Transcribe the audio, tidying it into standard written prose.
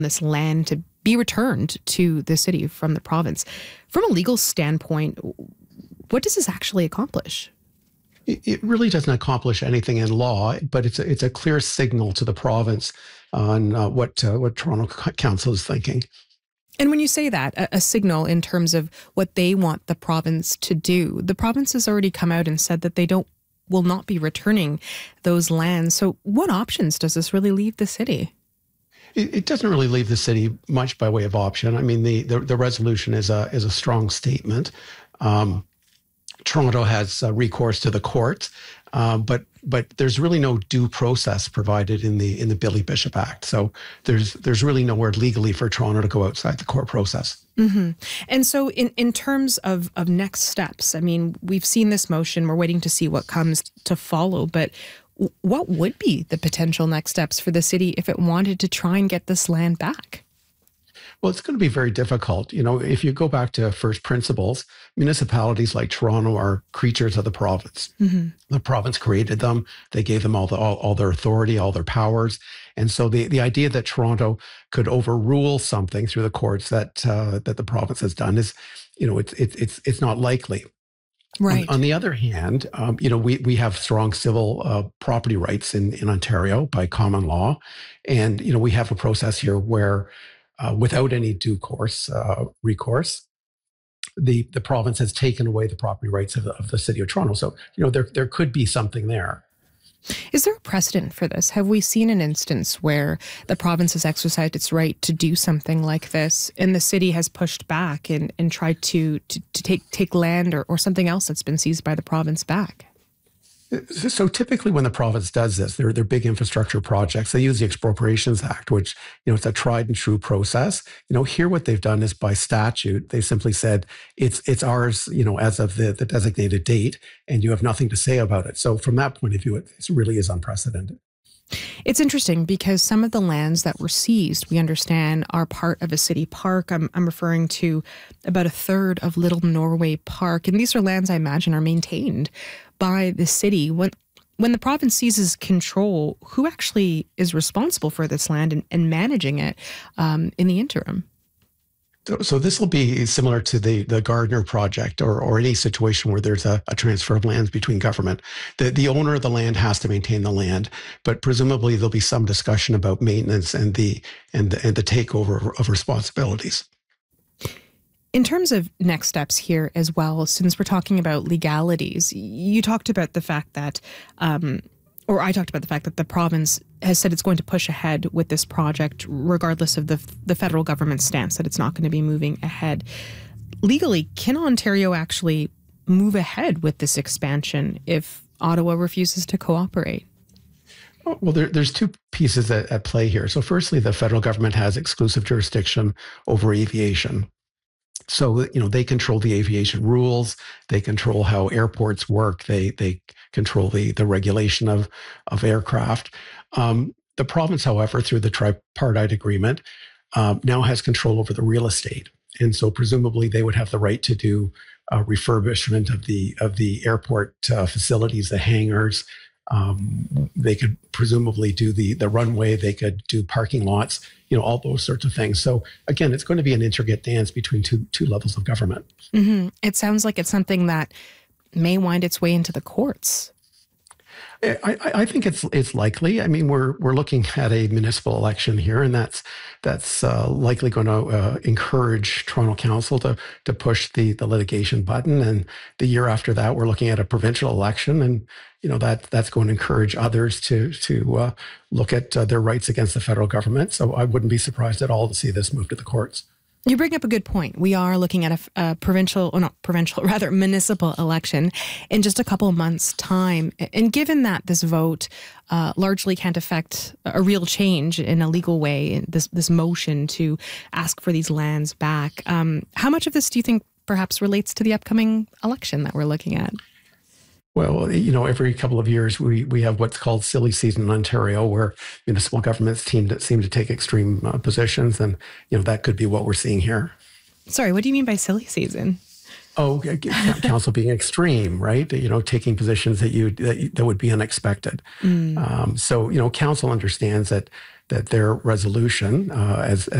this land to be returned to the city from the province. From a legal standpoint, what does this actually accomplish? It really doesn't accomplish anything in law, but it's a clear signal to the province on what Toronto Council is thinking. And when you say that, a signal in terms of what they want the province to do, the province has already come out and said that they will not be returning those lands. So what options does this really leave the city? It doesn't really leave the city much by way of option. I mean, the resolution is a strong statement. Toronto has recourse to the courts, but there's really no due process provided in the Billy Bishop Act. So there's really nowhere legally for Toronto to go outside the court process. Mm-hmm. And so in terms of next steps, I mean, we've seen this motion. We're waiting to see what comes to follow. But what would be the potential next steps for the city if it wanted to try and get this land back? Well, it's going to be very difficult. You know, if you go back to first principles, municipalities like Toronto are creatures of the province. Mm-hmm. The province created them. They gave them all their authority, all their powers. And so the idea that Toronto could overrule something through the courts that the province has done is, you know, it's not likely. Right. On the other hand, you know, we have strong civil property rights in Ontario by common law. And, you know, we have a process here where without any due recourse, the province has taken away the property rights of the city of Toronto. So, you know, there could be something there. Is there a precedent for this? Have we seen an instance where the province has exercised its right to do something like this and the city has pushed back and tried to take land or something else that's been seized by the province back? So typically when the province does this, they're big infrastructure projects. They use the Expropriations Act, which, you know, it's a tried and true process. You know, here what they've done is by statute, they simply said it's ours, you know, as of the designated date, and you have nothing to say about it. So from that point of view, it really is unprecedented. It's interesting because some of the lands that were seized, we understand, are part of a city park. I'm referring to about a third of Little Norway Park. And these are lands I imagine are maintained by the city. When the province seizes control, who actually is responsible for this land and managing it in the interim? So this will be similar to the Gardner project or any situation where there's a transfer of lands between government. The owner of the land has to maintain the land, but presumably there'll be some discussion about maintenance and the takeover of responsibilities. In terms of next steps here as well, since we're talking about legalities, you talked about the fact that I talked about the fact that the province has said it's going to push ahead with this project, regardless of the federal government's stance that it's not going to be moving ahead. Legally, can Ontario actually move ahead with this expansion if Ottawa refuses to cooperate? Well, there's two pieces at play here. So firstly, the federal government has exclusive jurisdiction over aviation. So, you know, they control the aviation rules. They control how airports work. They control the regulation of aircraft. The province, however, through the tripartite agreement, now has control over the real estate. And so presumably they would have the right to do refurbishment of the airport facilities, the hangars. They could presumably do the runway. They could do parking lots, you know, all those sorts of things. So again, it's going to be an intricate dance between two levels of government. Mm-hmm. It sounds like it's something that may wind its way into the courts. I think it's likely. I mean, we're looking at a municipal election here, and that's likely going to encourage Toronto Council to push the litigation button. And the year after that, we're looking at a provincial election, and you know that's going to encourage others to look at their rights against the federal government. So I wouldn't be surprised at all to see this move to the courts. You bring up a good point. We are looking at a municipal election in just a couple of months' time. And given that this vote largely can't affect a real change in a legal way, in this motion to ask for these lands back, how much of this do you think perhaps relates to the upcoming election that we're looking at? Well, you know, every couple of years we have what's called silly season in Ontario, where municipal governments seem to take extreme positions, and you know that could be what we're seeing here. Sorry, what do you mean by silly season? Oh, council being extreme, right? You know, taking positions that would be unexpected. So you know, council understands that that their resolution, as